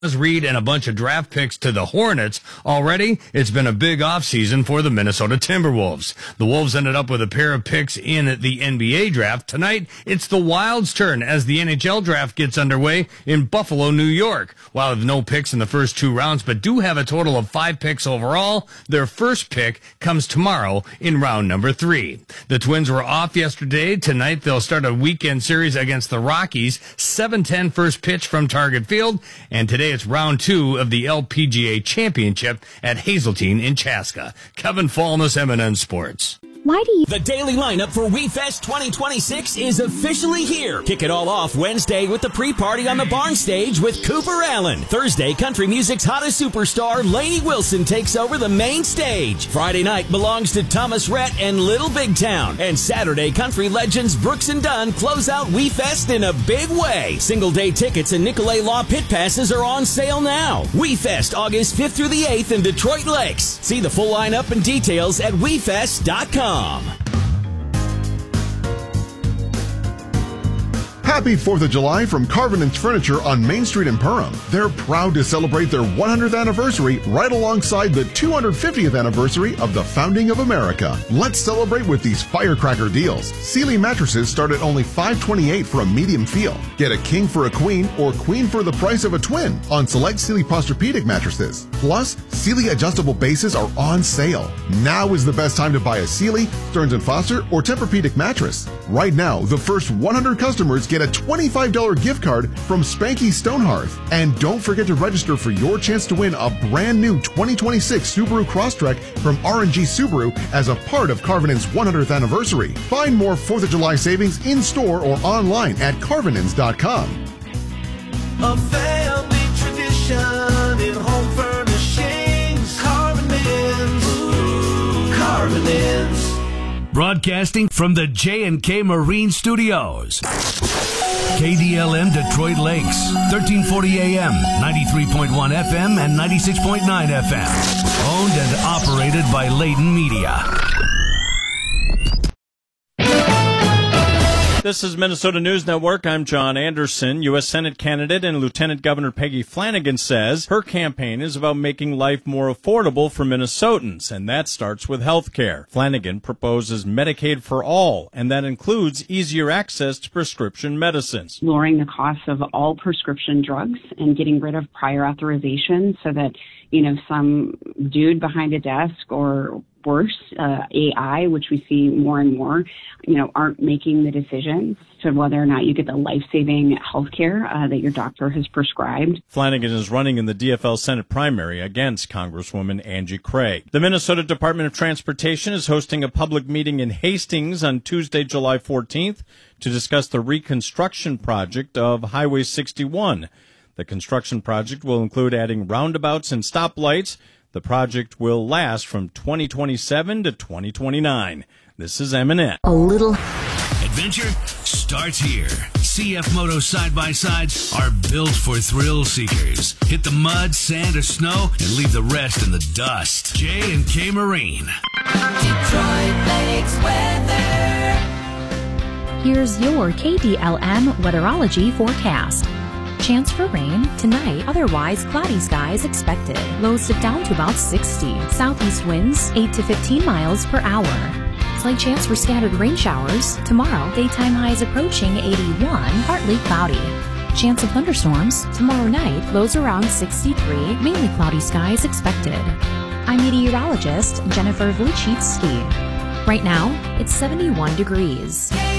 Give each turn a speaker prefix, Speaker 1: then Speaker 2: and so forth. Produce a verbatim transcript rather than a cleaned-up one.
Speaker 1: Reed and a bunch of draft picks to the Hornets. Already, it's been a big offseason for the Minnesota Timberwolves. The Wolves ended up with a pair of picks in the N B A draft. Tonight, it's the Wild's turn as the N H L draft gets underway in Buffalo, New York. Wild have no picks in the first two rounds, but do have a total of five picks overall. Their first pick comes tomorrow in round number three. The Twins were off yesterday. Tonight, they'll start a weekend series against the Rockies. seven ten first pitch from Target Field. And today, it's round two of the L P G A Championship at Hazeltine in Chaska. Kevin Fallness, M and N Sports.
Speaker 2: Why do you...
Speaker 3: The daily lineup for WeFest twenty twenty-six is officially here. Kick it all off Wednesday with the pre-party on the barn stage with Cooper Allen. Thursday, country music's hottest superstar, Lainey Wilson, takes over the main stage. Friday night belongs to Thomas Rhett and Little Big Town. And Saturday, country legends Brooks and Dunn close out WeFest in a big way. Single-day tickets and Nicolay Law pit passes are on sale now. WeFest, August fifth through the eighth in Detroit Lakes. See the full lineup and details at we fest dot com.
Speaker 4: Happy fourth of July from Carvinen's Furniture on Main Street in Perham. They're proud to celebrate their one hundredth anniversary right alongside the two hundred fiftieth anniversary of the founding of America. Let's celebrate with these firecracker deals. Sealy mattresses start at only five hundred twenty-eight dollars for a medium feel. Get a king for a queen or queen for the price of a twin on select Sealy Posturepedic mattresses. Plus, Sealy adjustable bases are on sale. Now is the best time to buy a Sealy, Stearns and Foster, or Tempur-Pedic mattress. Right now, the first one hundred customers get a twenty-five dollars gift card from Spanky Stonehearth. And don't forget to register for your chance to win a brand new twenty twenty-six Subaru Crosstrek from R and G Subaru as a part of Carvinen's one hundredth anniversary. Find more fourth of July savings in store or online at carvinens dot com.
Speaker 5: A family tradition in home furnishings. Carvinens. Ooh, Carvinens.
Speaker 6: Broadcasting from the J and K Marine Studios. K D L M Detroit Lakes, thirteen forty A M, ninety-three point one F M and ninety-six point nine F M. Owned and operated by Layton Media.
Speaker 7: This is Minnesota News Network. I'm John Anderson. U S Senate candidate and Lieutenant Governor Peggy Flanagan says her campaign is about making life more affordable for Minnesotans, and that starts with health care. Flanagan proposes Medicaid for all, and that includes easier access to prescription medicines.
Speaker 8: Lowering the cost of all prescription drugs and getting rid of prior authorization so that, you know, some dude behind a desk or worse, uh, A I, which we see more and more, you know, aren't making the decisions to whether or not you get the life-saving health care uh, that your doctor has prescribed.
Speaker 7: Flanagan is running in the D F L Senate primary against Congresswoman Angie Craig. The Minnesota Department of Transportation is hosting a public meeting in Hastings on Tuesday, July fourteenth, to discuss the reconstruction project of Highway sixty-one. The construction project will include adding roundabouts and stoplights. The project will last from twenty twenty-seven to twenty twenty-nine. This is M and N.
Speaker 2: A little
Speaker 6: adventure starts here. C F Moto side-by-sides are built for thrill seekers. Hit the mud, sand, or snow, and leave the rest in the dust. J and K Marine.
Speaker 5: Detroit Lakes weather.
Speaker 2: Here's your K D L M weatherology forecast. Chance for rain tonight, otherwise cloudy skies expected. Lows dip down to about sixty. Southeast winds eight to fifteen miles per hour. Slight chance for scattered rain showers. Tomorrow, daytime highs approaching eighty-one, partly cloudy. Chance of thunderstorms. Tomorrow night, lows around sixty-three, mainly cloudy skies expected. I'm meteorologist Jennifer Vlichitsky. Right now, it's seventy-one degrees.